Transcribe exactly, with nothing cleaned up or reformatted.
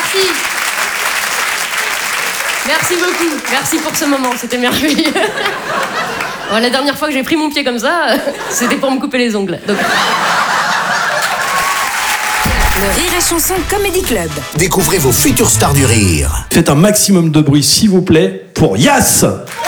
Merci. Merci beaucoup. Merci pour ce moment, c'était merveilleux. Bon, la dernière fois que j'ai pris mon pied comme ça, c'était pour me couper les ongles. Donc... Le Rire et Chanson Comedy Club. Découvrez vos futures stars du rire. Faites un maximum de bruit, s'il vous plaît, pour Yass.